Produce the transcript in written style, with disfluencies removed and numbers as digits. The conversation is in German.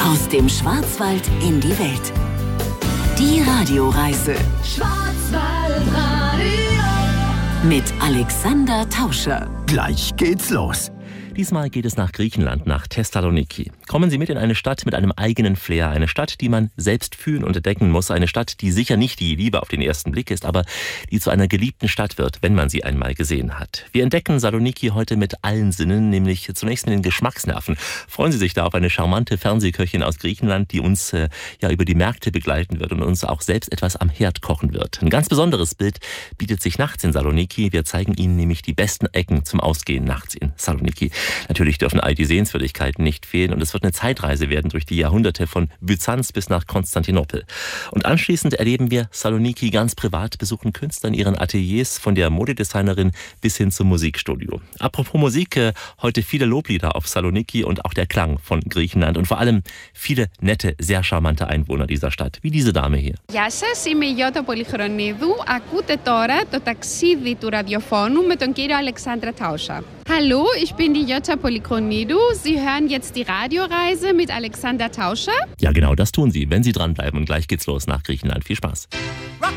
Aus dem Schwarzwald in die Welt. Die Radioreise Schwarzwaldradio mit Alexander Tauscher. Gleich geht's los. Diesmal geht es nach Griechenland, nach Thessaloniki. Kommen Sie mit in eine Stadt mit einem eigenen Flair. Eine Stadt, die man selbst fühlen und entdecken muss. Eine Stadt, die sicher nicht die Liebe auf den ersten Blick ist, aber die zu einer geliebten Stadt wird, wenn man sie einmal gesehen hat. Wir entdecken Saloniki heute mit allen Sinnen, nämlich zunächst mit den Geschmacksnerven. Freuen Sie sich da auf eine charmante Fernsehköchin aus Griechenland, die uns über die Märkte begleiten wird und uns auch selbst etwas am Herd kochen wird. Ein ganz besonderes Bild bietet sich nachts in Saloniki. Wir zeigen Ihnen nämlich die besten Ecken zum Ausgehen nachts in Saloniki. Natürlich dürfen all die Sehenswürdigkeiten nicht fehlen und es wird eine Zeitreise werden durch die Jahrhunderte von Byzanz bis nach Konstantinopel. Und anschließend erleben wir Saloniki ganz privat, besuchen Künstler in ihren Ateliers, von der Modedesignerin bis hin zum Musikstudio. Apropos Musik, heute viele Loblieder auf Saloniki und auch der Klang von Griechenland und vor allem viele nette, sehr charmante Einwohner dieser Stadt, wie diese Dame hier. Γεια σας, είμαι η Γιώτα Πολυχρονίδου. Ακούτε τώρα το ταξίδι του ραδιοφώνου με τον κύριο Alexander Tauscher. Hallo, ich bin die Jutta Polykronidou. Sie hören jetzt die Radioreise mit Alexander Tauscher. Ja, genau, das tun Sie, wenn Sie dranbleiben. Und gleich geht's los nach Griechenland. Viel Spaß. Rock